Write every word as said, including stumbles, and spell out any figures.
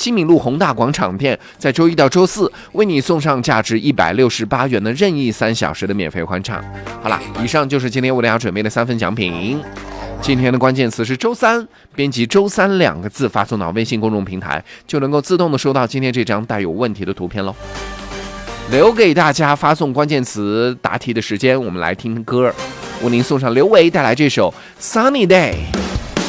西敏路宏大广场店，在周一到周四为你送上价值一百六十八元的任意三小时的免费欢唱。好了，以上就是今天为大家准备的三份奖品。今天的关键词是周三，编辑周三两个字发送到微信公众平台，就能够自动的收到今天这张带有问题的图片喽。留给大家发送关键词答题的时间，我们来听歌，为您送上刘维带来这首 Sunny Day。